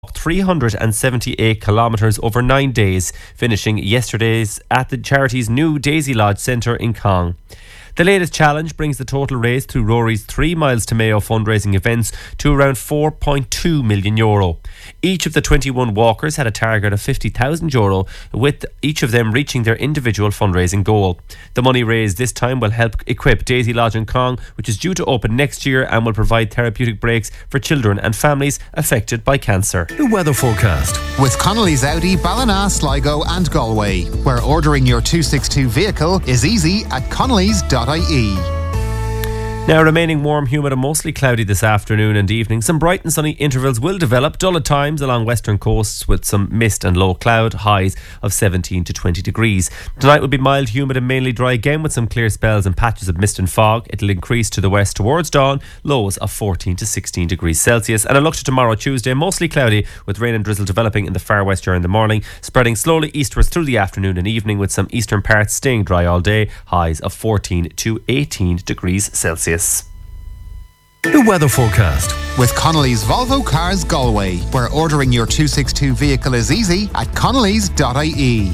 378 kilometres over 9 days, finishing yesterday's at the charity's new Daisy Lodge Centre in Cong. The latest challenge brings the total raised through Rory's 3 Miles to Mayo fundraising events to around €4.2 million. Each of the 21 walkers had a target of €50,000, with each of them reaching their individual fundraising goal. The money raised this time will help equip Daisy Lodge in Cong, which is due to open next year and will provide therapeutic breaks for children and families affected by cancer. The weather forecast with Connolly's Audi, Ballina, Sligo and Galway, where ordering your 262 vehicle is easy at connellys.ie. Now, remaining warm, humid and mostly cloudy this afternoon and evening. Some bright and sunny intervals will develop, dull at times along western coasts with some mist and low cloud, highs of 17 to 20 degrees. Tonight will be mild, humid and mainly dry again with some clear spells and patches of mist and fog. It'll increase to the west towards dawn, lows of 14 to 16 degrees Celsius. And a look to tomorrow, Tuesday, mostly cloudy with rain and drizzle developing in the far west during the morning, spreading slowly eastwards through the afternoon and evening with some eastern parts staying dry all day, highs of 14 to 18 degrees Celsius. The weather forecast with Connolly's Volvo Cars Galway, where ordering your 262 vehicle is easy at connellys.ie.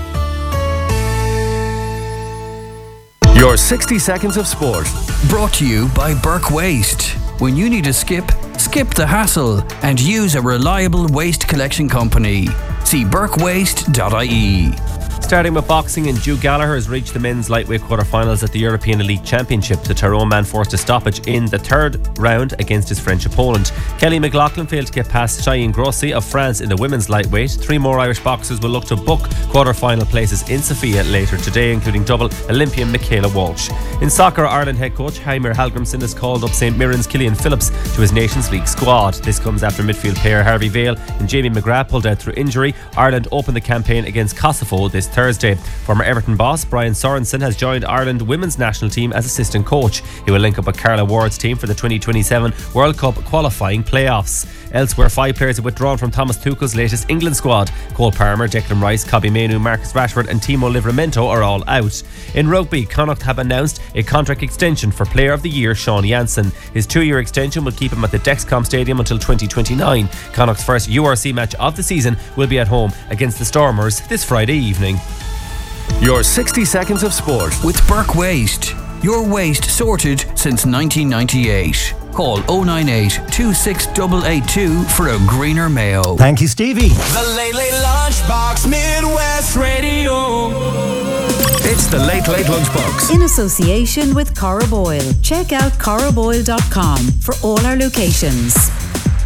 Your 60 seconds of sport, brought to you by Burke Waste. When you need a skip the hassle and use a reliable waste collection company. See burkewaste.ie. Starting with boxing, and Hugh Gallagher has reached the men's lightweight quarterfinals at the European Elite Championship. The Tyrone man forced a stoppage in the third round against his French opponent. Kelly McLaughlin failed to get past Cheyenne Grossi of France in the women's lightweight. 3 more Irish boxers will look to book quarter-final places in Sofia later today, including double Olympian Michaela Walsh. In soccer, Ireland head coach Heimir Hallgrimsson has called up St Mirren's Killian Phillips to his Nations League squad. This comes after midfield pair Harvey Vale and Jamie McGrath pulled out through injury. Ireland opened the campaign against Kosovo this Thursday. Former Everton boss Brian Sorensen has joined Ireland women's national team as assistant coach. He will link up with Carla Ward's team for the 2027 World Cup qualifying playoffs. Elsewhere, 5 players have withdrawn from Thomas Tuchel's latest England squad. Cole Palmer, Declan Rice, Kobbie Mainoo, Marcus Rashford and Timo Livramento are all out. In rugby, Connacht have announced a contract extension for Player of the Year Sean Jansen. His 2-year extension will keep him at the Dexcom Stadium until 2029. Connacht's first URC match of the season will be at home against the Stormers this Friday evening. Your 60 seconds of sport with Burke Waste. Your waste sorted since 1998. Call 098 26882 for a greener Mayo. Thank you, Stevie. The Late Late Lunchbox, Midwest Radio. It's the Late Late Lunchbox. In association with Cora Boyle. Check out coraboyle.com for all our locations.